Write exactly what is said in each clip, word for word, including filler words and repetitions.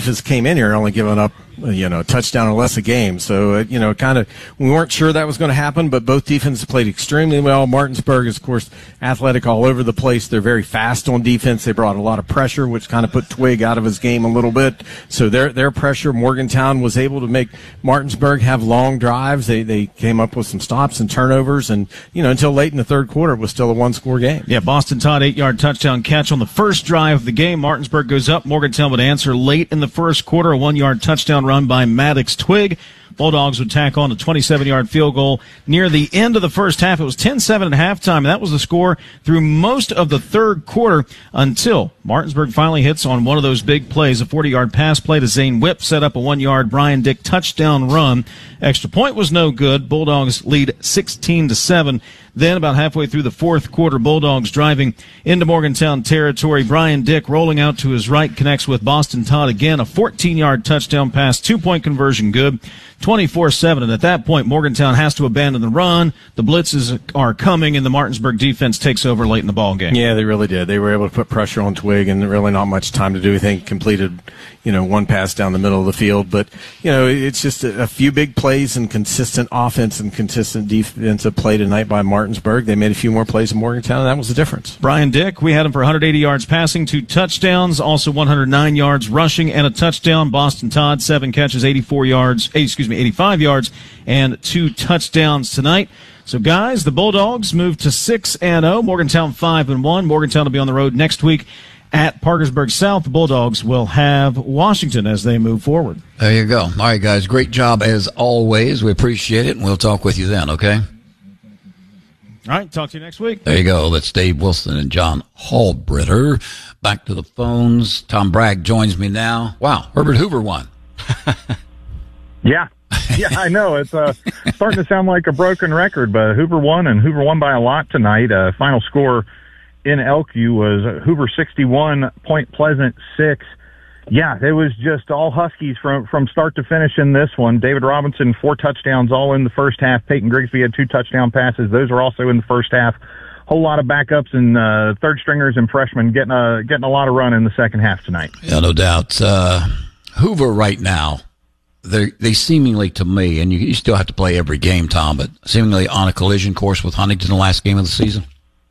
defense came in here only giving up, you know, a touchdown or less a game. So, uh, you know, kind of, we weren't sure that was going to happen, but both defenses played extremely well. Martinsburg is, of course, athletic all over the place. They're very fast on defense. They brought a lot of pressure, which kind of put Twig out of his game a little bit. So their their pressure, Morgantown was able to make Martinsburg have long drives. They they came up with some stops and turnovers, and, you know, until late in the third quarter, it was still a one-score game. Yeah, Boston Todd, eight-yard touchdown catch on the first drive of the game. Martinsburg goes up. Morgantown would answer late in the first quarter, a one-yard touchdown run by Maddox Twig. Bulldogs would tack on a twenty-seven-yard field goal near the end of the first half. It was ten seven at halftime, and that was the score through most of the third quarter until Martinsburg finally hits on one of those big plays. A forty-yard pass play to Zane Whipp set up a one-yard Brian Dick touchdown run. Extra point was no good. Bulldogs lead sixteen to seven. Then about halfway through the fourth quarter, Bulldogs driving into Morgantown territory. Brian Dick rolling out to his right connects with Boston Todd again. A fourteen-yard touchdown pass, two-point conversion good, twenty-four seven. And at that point, Morgantown has to abandon the run. The blitzes are coming, and the Martinsburg defense takes over late in the ball game. Yeah, they really did. They were able to put pressure on Twig, and really not much time to do anything. Completed, you know, one pass down the middle of the field. But, you know, it's just a, a few big plays and consistent offense and consistent defensive play tonight by Martinsburg. They made a few more plays in Morgantown, and that was the difference. Brian Dick, we had him for one hundred eighty yards passing, two touchdowns, also one hundred nine yards rushing and a touchdown. Boston Todd, seven catches, eighty-four yards, eight, excuse me, eighty-five yards, and two touchdowns tonight. So, guys, the Bulldogs move to six and oh. Morgantown five and one. Morgantown will be on the road next week at Parkersburg South. The Bulldogs will have Washington as they move forward. There you go. All right, guys, great job as always. We appreciate it, and we'll talk with you then, okay? All right, talk to you next week. There you go. That's Dave Wilson and John Hallbritter. Back to the phones. Tom Bragg joins me now. Wow, Herbert Hoover won. Yeah. Yeah, I know. It's uh, starting to sound like a broken record, but Hoover won, and Hoover won by a lot tonight. Uh, final score in Elkview was Hoover sixty-one, Point Pleasant six. Yeah, it was just all Huskies from, from start to finish in this one. David Robinson, four touchdowns all in the first half. Peyton Grigsby had two touchdown passes. Those were also in the first half. Whole lot of backups and uh, third stringers and freshmen getting a, getting a lot of run in the second half tonight. Yeah, no doubt. Uh, Hoover right now, they they seemingly to me, and you, you still have to play every game, Tom, but seemingly on a collision course with Huntington the last game of the season.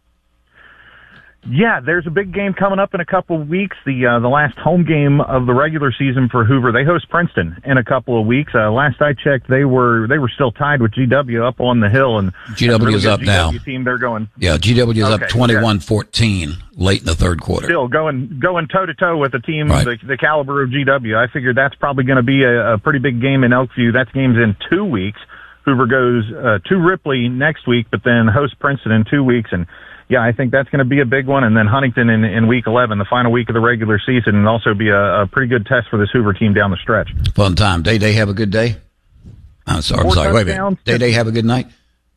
Yeah, there's a big game coming up in a couple of weeks. The uh, the last home game of the regular season for Hoover. They host Princeton in a couple of weeks. Uh, last I checked, they were they were still tied with G W up on the hill, and G W is up G W now. Team, they're going. Yeah, G W is okay, up twenty-one fourteen yeah. late in the third quarter. Still going going toe to toe with a team right. the, the caliber of G W. I figured that's probably going to be a, a pretty big game in Elkview. That game's in two weeks. Hoover goes uh, to Ripley next week, but then hosts Princeton in two weeks, and. Yeah, I think that's going to be a big one. And then Huntington in, in week eleven, the final week of the regular season, and also be a, a pretty good test for this Hoover team down the stretch. Fun time. Day-Day have a good day? I'm sorry. I'm sorry. Wait a minute. Day-Day have a good night?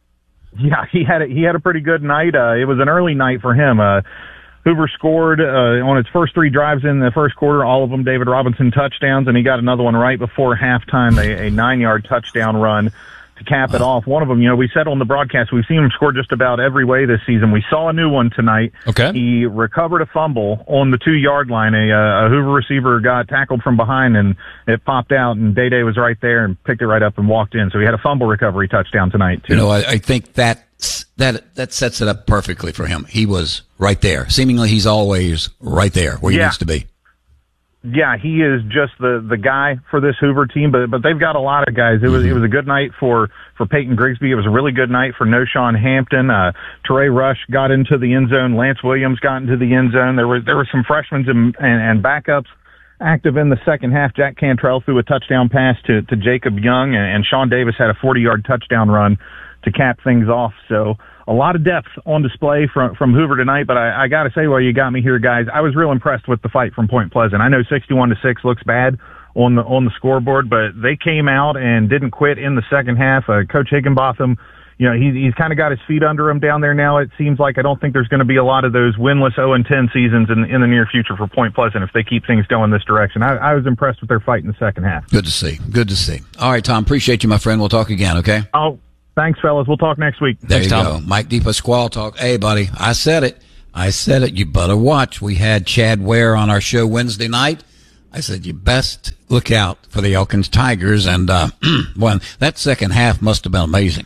Yeah, he had a, he had a pretty good night. Uh, it was an early night for him. Uh, Hoover scored uh, on its first three drives in the first quarter, all of them David Robinson touchdowns, and he got another one right before halftime, a, a nine-yard touchdown run. To cap it off, one of them, you know, we said on the broadcast, we've seen him score just about every way this season. We saw a new one tonight. Okay. He recovered a fumble on the two-yard line. A, uh, a Hoover receiver got tackled from behind, and it popped out, and Day-Day was right there and picked it right up and walked in. So he had a fumble recovery touchdown tonight, too. You know, I, I think that, that, that sets it up perfectly for him. He was right there. Seemingly he's always right there where he yeah. needs to be. Yeah, he is just the the guy for this Hoover team, but but they've got a lot of guys. It was it was a good night for for Peyton Grigsby. It was a really good night for Noshawn Hampton. Uh, Teray Rush got into the end zone. Lance Williams got into the end zone. There was there were some freshmen and, and, and backups active in the second half. Jack Cantrell threw a touchdown pass to to Jacob Young, and, and Sean Davis had a forty-yard touchdown run to cap things off. So. A lot of depth on display from from Hoover tonight, but I, I got to say, while you got me here, guys, I was real impressed with the fight from Point Pleasant. I know sixty-one to six looks bad on the on the scoreboard, but they came out and didn't quit in the second half. Uh, Coach Higginbotham, you know, he, he's kind of got his feet under him down there now. It seems like I don't think there's going to be a lot of those winless oh and ten seasons in in the near future for Point Pleasant if they keep things going this direction. I, I was impressed with their fight in the second half. Good to see. Good to see. All right, Tom, appreciate you, my friend. We'll talk again, okay? Oh. Thanks, fellas. We'll talk next week. There Thanks, you Tom. go. Mike DePasquale talk. Hey, buddy, I said it. I said it. You better watch. We had Chad Ware on our show Wednesday night. I said, you best look out for the Elkins Tigers. And, uh, well, that second half must have been amazing.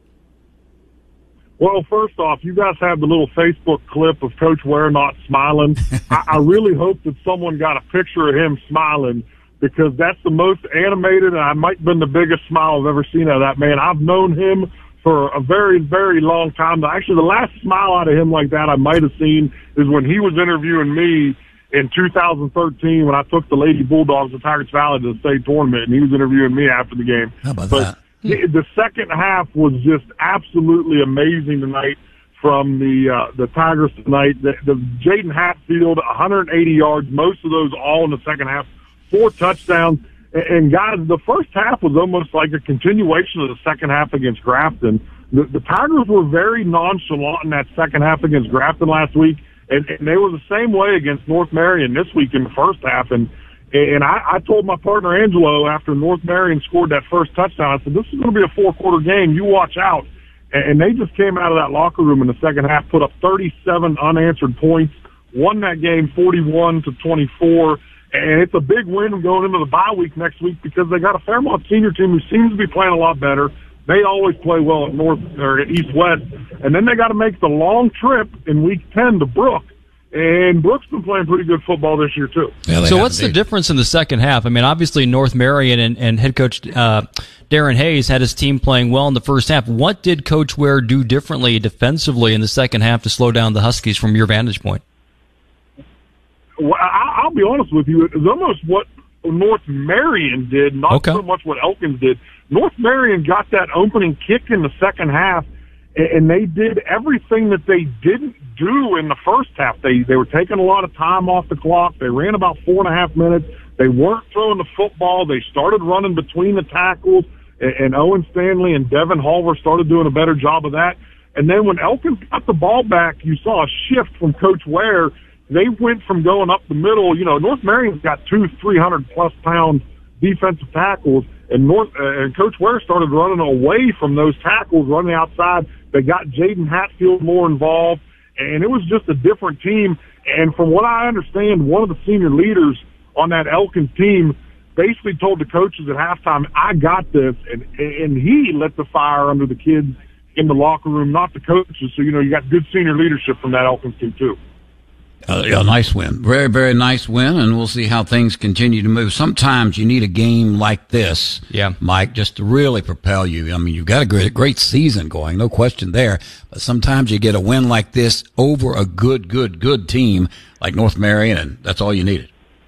Well, first off, you guys have the little Facebook clip of Coach Ware not smiling. I, I really hope that someone got a picture of him smiling, because that's the most animated, and I might have been the biggest smile I've ever seen out of that man. I've known him for a very, very long time. Actually, the last smile out of him like that I might have seen is when he was interviewing me in two thousand thirteen when I took the Lady Bulldogs of Tigers Valley to the state tournament, and he was interviewing me after the game. How about but that? The second half was just absolutely amazing tonight from the uh, the Tigers tonight. The, the Jaden Hatfield, one hundred eighty yards, most of those all in the second half, four touchdowns. And, and guys, the first half was almost like a continuation of the second half against Grafton. The, the Tigers were very nonchalant in that second half against Grafton last week, and, and they were the same way against North Marion this week in the first half. And And I, I told my partner Angelo after North Marion scored that first touchdown, I said, this is going to be a four-quarter game. You watch out. And, and they just came out of that locker room in the second half, put up thirty-seven unanswered points, won that game forty-one to twenty-four. And it's a big win going into the bye week next week because they got a Fairmont senior team who seems to be playing a lot better. They always play well at North or at East-West. And then they got to make the long trip in week ten to Brook. And Brooks been playing pretty good football this year, too. Yeah, so what's the difference in the second half? I mean, obviously North Marion and, and head coach uh, Darren Hayes had his team playing well in the first half. What did Coach Ware do differently defensively in the second half to slow down the Huskies from your vantage point? Well, I, I'll be honest with you. It was almost what North Marion did, not okay. so much what Elkins did. North Marion got that opening kick in the second half, and they did everything that they didn't do in the first half. They they were taking a lot of time off the clock. They ran about four and a half minutes. They weren't throwing the football. They started running between the tackles, and, and Owen Stanley and Devin Halver started doing a better job of that. And then when Elkins got the ball back, you saw a shift from Coach Ware. They went from going up the middle. You know, North Marion's got two three hundred plus pound defensive tackles, and North uh, and Coach Ware started running away from those tackles, running outside. They got Jaden Hatfield more involved, and it was just a different team. And from what I understand, one of the senior leaders on that Elkins team basically told the coaches at halftime, I got this, and and he lit the fire under the kids in the locker room, not the coaches. So, you know, you got good senior leadership from that Elkins team, too. Uh, a nice win. Very, very nice win, and we'll see how things continue to move. Sometimes you need a game like this, yeah, Mike, just to really propel you. I mean, you've got a great, great season going, no question there, but sometimes you get a win like this over a good, good, good team like North Marion, and that's all you needed.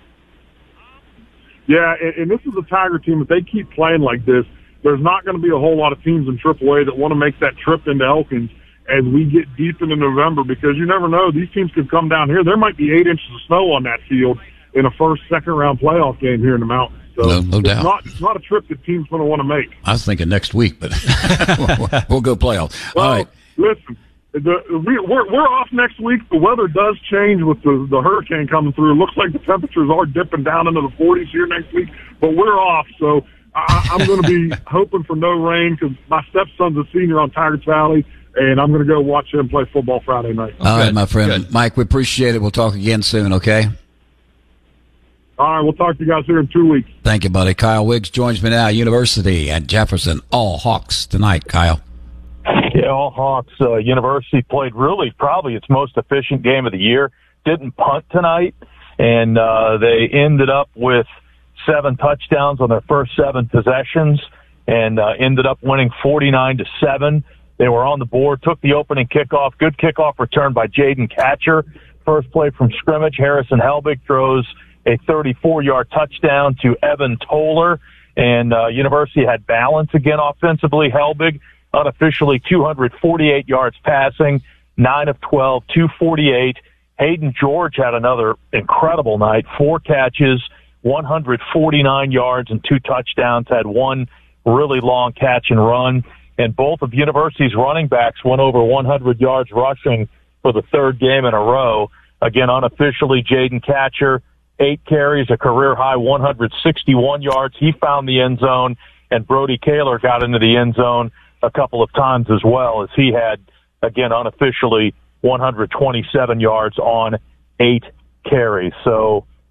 Yeah, and, and this is a Tiger team. If they keep playing like this, there's not going to be a whole lot of teams in triple A that want to make that trip into Elkins as we get deep into November, because you never know. These teams could come down here. There might be eight inches of snow on that field in a first, second round playoff game here in the mountains. So no, no it's doubt. Not, it's not a trip that teams going to want to make. I was thinking next week, but we'll go playoff. Well, all right. Listen, the, we, we're, we're off next week. The weather does change with the, the hurricane coming through. It looks like the temperatures are dipping down into the forties here next week, but we're off. So I, I'm going to be hoping for no rain because my stepson's a senior on Tigers Valley, and I'm going to go watch him play football Friday night. All right, my friend. Good. Mike, we appreciate it. We'll talk again soon, okay? All right, we'll talk to you guys here in two weeks. Thank you, buddy. Kyle Wiggs joins me now, University at Jefferson. All Hawks tonight, Kyle. Yeah, all Hawks. Uh, University played really probably its most efficient game of the year. Didn't punt tonight, and uh, they ended up with seven touchdowns on their first seven possessions and uh, ended up winning forty-nine to seven. They were on the board, took the opening kickoff. Good kickoff return by Jaden Catcher. First play from scrimmage, Harrison Helbig throws a thirty-four yard touchdown to Evan Toller. And uh, University had balance again offensively. Helbig, unofficially two hundred forty-eight yards passing, nine of twelve, two forty-eight. Hayden George had another incredible night, four catches, one hundred forty-nine yards and two touchdowns, had one really long catch and run. And both of University's running backs went over one hundred yards rushing for the third game in a row. Again, unofficially, Jaden Catcher, eight carries, a career-high one hundred sixty-one yards. He found the end zone, and Brody Kaler got into the end zone a couple of times as well, as he had, again, unofficially, one hundred twenty-seven yards on eight carries. So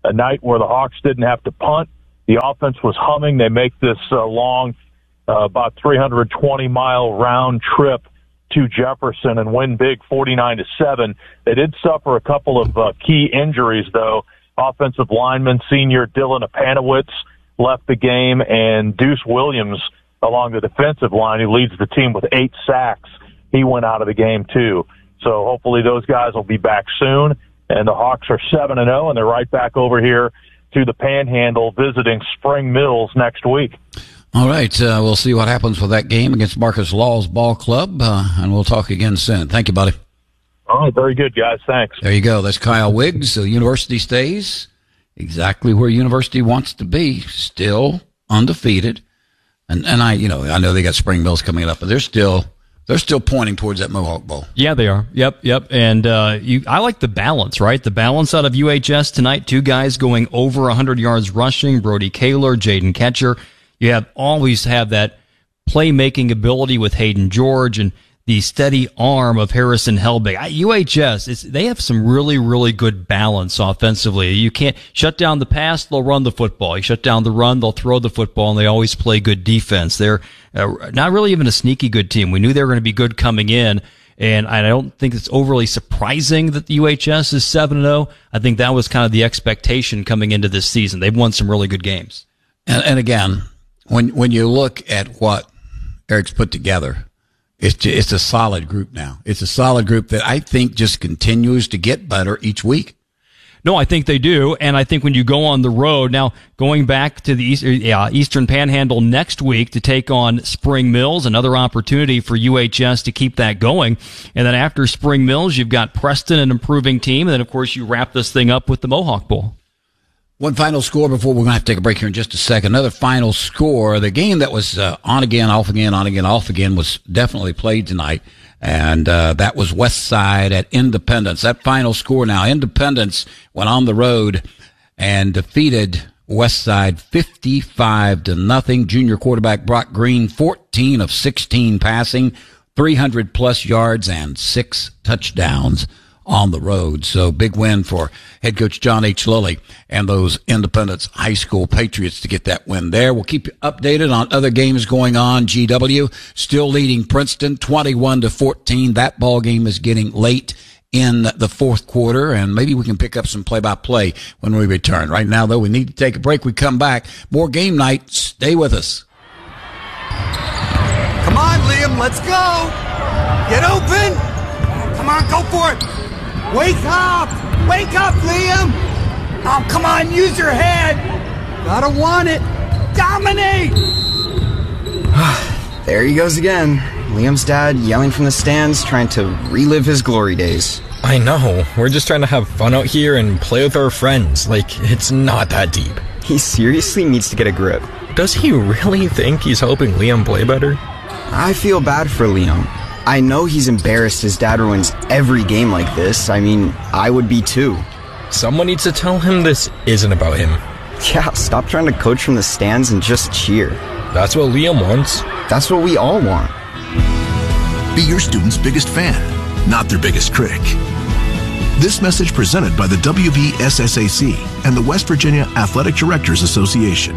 a night where the Hawks didn't have to punt. The offense was humming. They make this uh, long, uh, about three hundred twenty mile round trip to Jefferson and win big forty-nine to seven. They did suffer a couple of uh, key injuries, though. Offensive lineman, senior Dylan Apanowitz, left the game, and Deuce Williams along the defensive line, who leads the team with eight sacks, he went out of the game too. So hopefully those guys will be back soon, and the Hawks are seven and oh, and they're right back over here to the Panhandle visiting Spring Mills next week. All right, uh, we'll see what happens with that game against Marcus Law's ball club, uh, and we'll talk again soon. Thank you, buddy. All right, very good, guys. Thanks. There you go. That's Kyle Wiggs. The University stays exactly where University wants to be, still undefeated. And and I, you know, I know they got Spring Mills coming up, but they're still they're still pointing towards that Mohawk Bowl. Yeah, they are. Yep, yep. And uh, you, I like the balance, right? The balance out of U H S tonight. Two guys going over one hundred yards rushing: Brody Kaler, Jaden Ketcher. You have always have that playmaking ability with Hayden George and the steady arm of Harrison Helbig. U H S, it's, they have some really, really good balance offensively. You can't shut down the pass, they'll run the football. You shut down the run, they'll throw the football, and they always play good defense. They're uh, not really even a sneaky good team. We knew they were going to be good coming in, and I don't think it's overly surprising that the U H S is seven and oh. I think that was kind of the expectation coming into this season. They've won some really good games. And, and again, when when you look at what Eric's put together, It's it's a solid group now. It's a solid group that I think just continues to get better each week. No, I think they do, and I think when you go on the road, now going back to the East, uh, Eastern Panhandle next week to take on Spring Mills, another opportunity for U H S to keep that going. And then after Spring Mills, you've got Preston, an improving team, and then, of course, you wrap this thing up with the Mohawk Bowl. One final score before we're going to have to take a break here in just a second. Another final score. The game that was uh, on again, off again, on again, off again was definitely played tonight, and uh, that was West Side at Independence. That final score now, Independence went on the road and defeated West Side fifty-five to nothing. Junior quarterback Brock Green, fourteen of sixteen passing, three hundred plus yards and six touchdowns on the road. So big win for head coach John H. Lilly and those Independence High School Patriots to get that win there. We'll keep you updated on other games going on. G W still leading Princeton twenty-one to fourteen. That ball game is getting late in the fourth quarter, and maybe we can pick up some play-by-play when we return. Right now, though, we need to take a break. We come back. More game night. Stay with us. Come on, Liam. Let's go. Get open. Come on, go for it. Wake up! Wake up, Liam! Oh, come on, use your head! Gotta want it! Dominate! There he goes again. Liam's dad yelling from the stands, trying to relive his glory days. I know. We're just trying to have fun out here and play with our friends. Like, it's not that deep. He seriously needs to get a grip. Does he really think he's helping Liam play better? I feel bad for Liam. I know he's embarrassed his dad ruins every game like this. I mean, I would be too. Someone needs to tell him this isn't about him. Yeah, stop trying to coach from the stands and just cheer. That's what Liam wants. That's what we all want. Be your student's biggest fan, not their biggest critic. This message presented by the W V S S A C and the West Virginia Athletic Directors Association.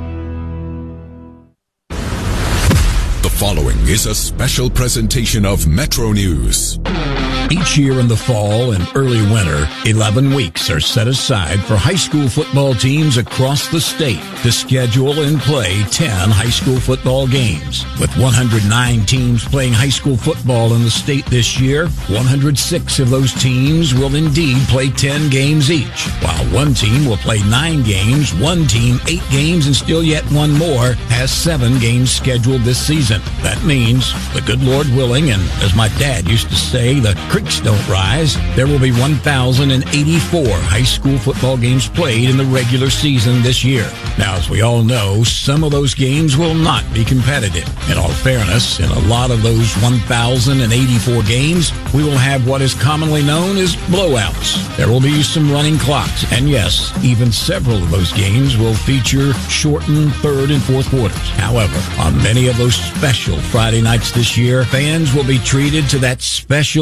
The following is a special presentation of Metro News. Each year in the fall and early winter, eleven weeks are set aside for high school football teams across the state to schedule and play ten high school football games. With one hundred nine teams playing high school football in the state this year, one hundred six of those teams will indeed play ten games each, while one team will play nine games, one team eight games, and still yet one more has seven games scheduled this season. That means, the good Lord willing, and as my dad used to say, the creeks don't rise, there will be one thousand eighty-four high school football games played in the regular season this year. Now, as we all know, some of those games will not be competitive. In all fairness, in a lot of those one thousand eighty-four games, we will have what is commonly known as blowouts. There will be some running clocks, and yes, even several of those games will feature shortened third and fourth quarters. However, on many of those special Friday nights this year, fans will be treated to that special game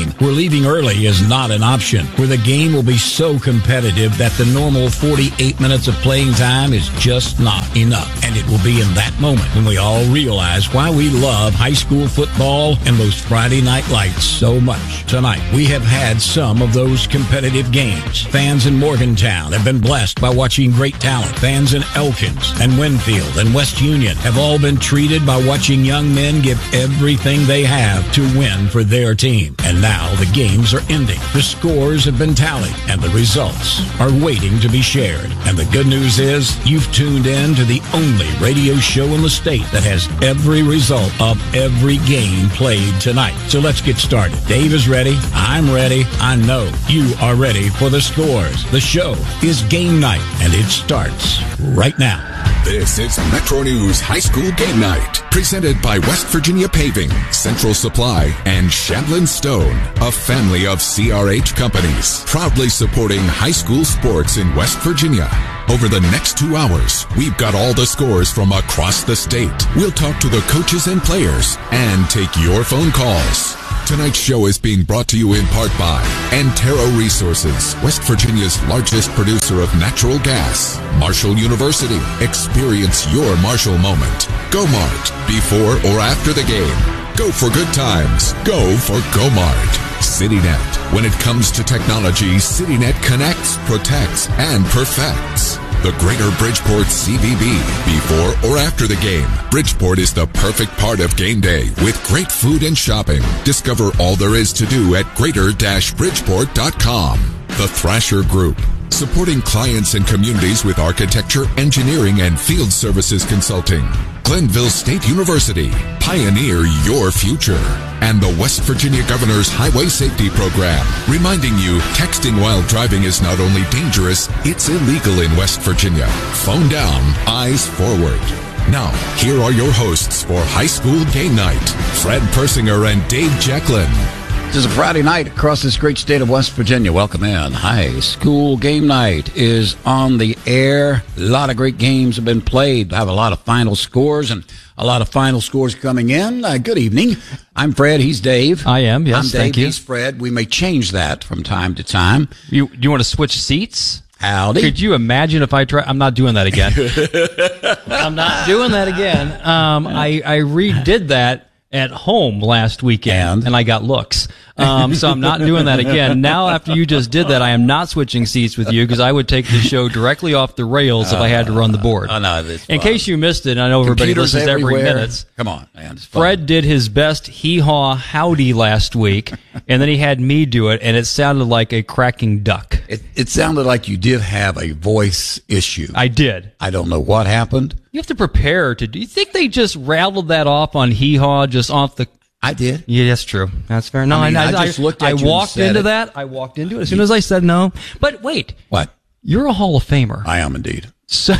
game, where leaving early is not an option, where the game will be so competitive that the normal forty-eight minutes of playing time is just not enough. And it will be in that moment when we all realize why we love high school football and those Friday night lights so much. Tonight, we have had some of those competitive games. Fans in Morgantown have been blessed by watching great talent. Fans in Elkins and Winfield and West Union have all been treated by watching young men give everything they have to win for their team. And now the games are ending. The scores have been tallied and the results are waiting to be shared. And the good news is you've tuned in to the only radio show in the state that has every result of every game played tonight. So let's get started. Dave is ready. I'm ready. I know you are ready for the scores. The show is Game Night, and it starts right now. This is Metro News High School Game Night, presented by West Virginia Paving, Central Supply, and Shandlin Stone, a family of C R H companies, proudly supporting high school sports in West Virginia. Over the next two hours, we've got all the scores from across the state. We'll talk to the coaches and players and take your phone calls. Tonight's show is being brought to you in part by Antero Resources, West Virginia's largest producer of natural gas. Marshall University. Experience your Marshall moment. GoMart. Before or after the game. Go for good times. Go for GoMart. CityNet. When it comes to technology, CityNet connects, protects, and perfects. The Greater Bridgeport C V B. Before or after the game, Bridgeport is the perfect part of game day with great food and shopping. Discover all there is to do at greater dash bridgeport dot com. The Thrasher Group. Supporting clients and communities with architecture, engineering, and field services consulting. Glenville State University. Pioneer your future. And the West Virginia Governor's Highway Safety Program, reminding you texting while driving is not only dangerous, it's illegal in West Virginia. Phone down, eyes forward. Now, here are your hosts for High School Game Night, Fred Persinger and Dave Jacklin. This is a Friday night across this great state of West Virginia. Welcome in. High School Game Night is on the air. A lot of great games have been played. I have a lot of final scores and a lot of final scores coming in. Uh, good evening. I'm Fred. He's Dave. I am, yes. I'm Dave. Thank you. He's Fred. We may change that from time to time. You you want to switch seats? Howdy. Could you imagine if I try? I'm not doing that again. I'm not doing that again. Um, I, I redid that at home last weekend, and, and I got looks. Um, so I'm not doing that again. Now, after you just did that, I am not switching seats with you because I would take the show directly off the rails uh, if I had to run the board. Oh, no, In fun. case you missed it, I know everybody Computers listens everywhere. every minute. Come on, man. Fred did his best hee-haw howdy last week, and then he had me do it, and it sounded like a cracking duck. It, it sounded like you did have a voice issue. I did. I don't know what happened. You have to prepare to do. You think they just rattled that off on hee-haw just off the... I did. Yeah, that's true. That's fair. No, I, mean, I, I just looked at I you walked and said into it. that. I walked into it as soon as I said no. But wait. What? You're a Hall of Famer. I am indeed. So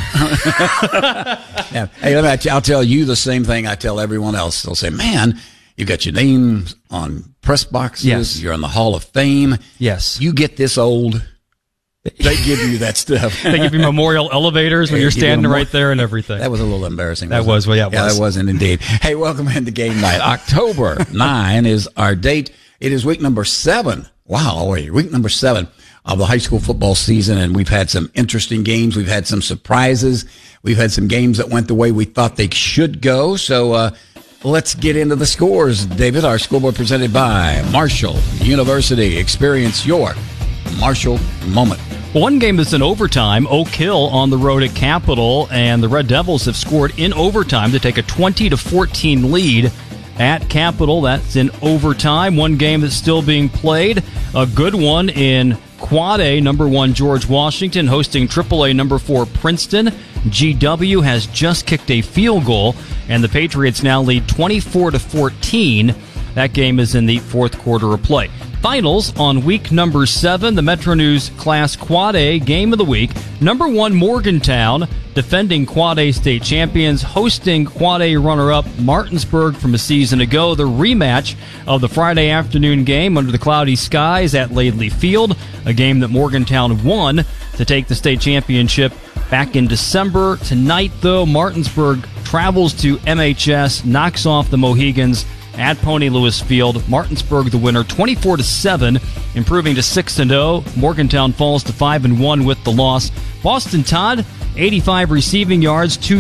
yeah. Hey, let me, I'll tell you the same thing I tell everyone else. They'll say, man, you got your name on press boxes. Yes. You're in the Hall of Fame. Yes. You get this old. They give you that stuff. They give you memorial elevators when They you're give you standing a right there and everything. That was a little embarrassing. That wasn't was, it? well, yeah, it yeah, was. that wasn't indeed. Hey, welcome into Game Night. October ninth is our date. It is week number seven. Wow, wait, week number seven of the high school football season, and we've had some interesting games. We've had some surprises. We've had some games that went the way we thought they should go. So, uh, let's get into the scores. David, our scoreboard presented by Marshall University. Experience your Marshall moment. One game that's in overtime, Oak Hill on the road at Capital, and the Red Devils have scored in overtime to take a twenty to fourteen lead at Capital. That's in overtime. One game that's still being played, a good one in Quad A, number one George Washington hosting triple A number four Princeton. G W has just kicked a field goal, and the Patriots now lead twenty-four to fourteen. That game is in the fourth quarter of play. Finals on week number seven, the Metro News Class Quad A Game of the Week. Number one Morgantown, defending Quad A state champions, hosting Quad A runner-up Martinsburg from a season ago. The rematch of the Friday afternoon game under the cloudy skies at Laidley Field, a game that Morgantown won to take the state championship back in December. Tonight, though, Martinsburg travels to M H S, knocks off the Mohegans at Pony Lewis Field. Martinsburg the winner, twenty-four to seven, improving to six and oh. Morgantown falls to five and one with the loss. Boston Todd, eighty-five receiving yards, two